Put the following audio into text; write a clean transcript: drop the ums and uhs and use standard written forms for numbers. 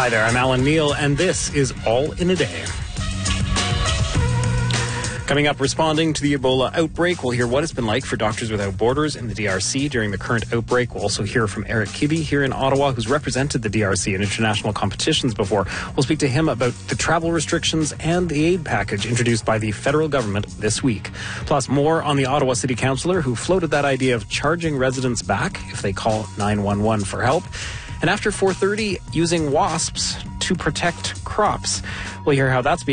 Hi there, I'm Alan Neal, and this is All in a Day. Coming up, responding to the Ebola outbreak, we'll hear what it's been like for Doctors Without Borders in the DRC during the current outbreak. We'll also hear from Eric Kibbe here in Ottawa, who's represented the DRC in international competitions before. We'll speak to him about the travel restrictions and the aid package introduced by the federal government this week. Plus, more on the Ottawa City Councillor who floated that idea of charging residents back if they call 911 for help. And after 4:30, using wasps to protect crops. We'll hear how that's being